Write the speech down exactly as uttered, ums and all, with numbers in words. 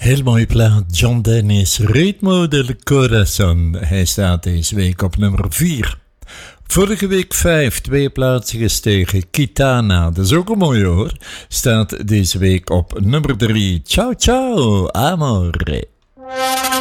Heel mooie plaat, John Dennis, Ritmo del Corazon. Hij staat deze week op nummer vier. Vorige week vijf, twee plaatsen gestegen. Kitana, dat is ook een mooie hoor. Staat deze week op nummer drie. Ciao, ciao, amore.